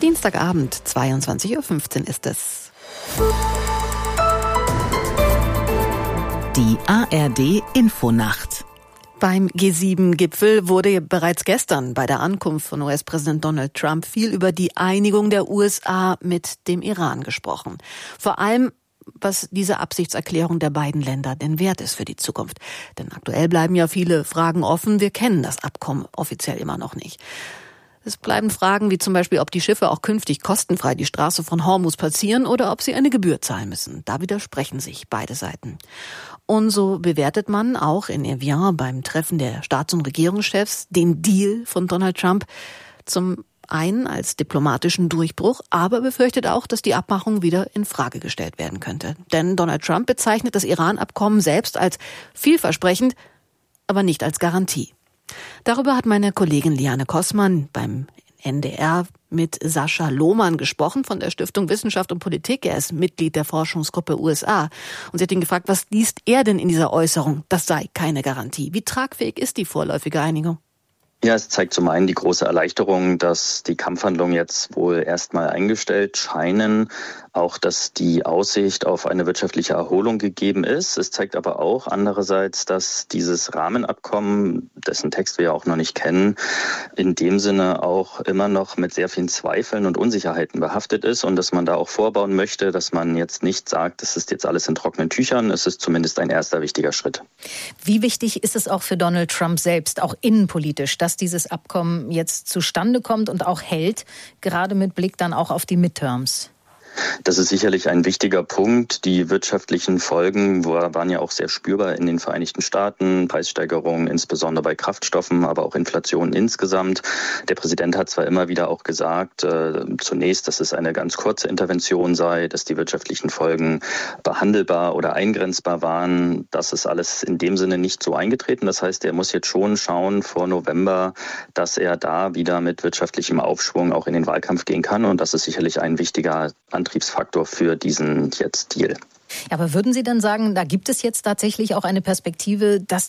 Dienstagabend, 22:15 Uhr ist es. Die ARD-Infonacht. Beim G7-Gipfel wurde bereits gestern bei der Ankunft von US-Präsident Donald Trump viel über die Einigung der USA mit dem Iran gesprochen. Vor allem, was diese Absichtserklärung der beiden Länder denn wert ist für die Zukunft. Denn aktuell bleiben ja viele Fragen offen. Wir kennen das Abkommen offiziell immer noch nicht. Es bleiben Fragen wie zum Beispiel, ob die Schiffe auch künftig kostenfrei die Straße von Hormuz passieren oder ob sie eine Gebühr zahlen müssen. Da widersprechen sich beide Seiten. Und so bewertet man auch in Evian beim Treffen der Staats- und Regierungschefs den Deal von Donald Trump zum einen als diplomatischen Durchbruch, aber befürchtet auch, dass die Abmachung wieder in Frage gestellt werden könnte. Denn Donald Trump bezeichnet das Iran-Abkommen selbst als vielversprechend, aber nicht als Garantie. Darüber hat meine Kollegin Liane Kossmann beim NDR mit Sascha Lohmann gesprochen von der Stiftung Wissenschaft und Politik. Er ist Mitglied der Forschungsgruppe USA. Und sie hat ihn gefragt, was liest er denn in dieser Äußerung? Das sei keine Garantie. Wie tragfähig ist die vorläufige Einigung? Ja, es zeigt zum einen die große Erleichterung, dass die Kampfhandlungen jetzt wohl erstmal eingestellt scheinen, auch dass die Aussicht auf eine wirtschaftliche Erholung gegeben ist. Es zeigt aber auch andererseits, dass dieses Rahmenabkommen, dessen Text wir ja auch noch nicht kennen, in dem Sinne auch immer noch mit sehr vielen Zweifeln und Unsicherheiten behaftet ist und dass man da auch vorbauen möchte, dass man jetzt nicht sagt, das ist jetzt alles in trockenen Tüchern. Es ist zumindest ein erster wichtiger Schritt. Wie wichtig ist es auch für Donald Trump selbst, auch innenpolitisch, dass dieses Abkommen jetzt zustande kommt und auch hält, gerade mit Blick dann auch auf die Midterms? Das ist sicherlich ein wichtiger Punkt. Die wirtschaftlichen Folgen waren ja auch sehr spürbar in den Vereinigten Staaten. Preissteigerungen, insbesondere bei Kraftstoffen, aber auch Inflation insgesamt. Der Präsident hat zwar immer wieder auch gesagt, zunächst, dass es eine ganz kurze Intervention sei, dass die wirtschaftlichen Folgen behandelbar oder eingrenzbar waren. Das ist alles in dem Sinne nicht so eingetreten. Das heißt, er muss jetzt schon schauen vor November, dass er da wieder mit wirtschaftlichem Aufschwung auch in den Wahlkampf gehen kann. Und das ist sicherlich ein wichtiger Antriebsfaktor für diesen jetzt Deal. Ja, aber würden Sie dann sagen, da gibt es jetzt tatsächlich auch eine Perspektive, dass